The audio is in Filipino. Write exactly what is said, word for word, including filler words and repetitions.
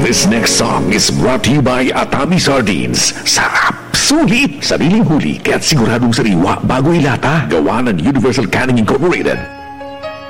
This next song is brought to you by Atami Sardines. Sarap! Sulit! Sariling huli, kaya't siguradong sariwa bago ilata. Gawa ng Universal Canning Incorporated.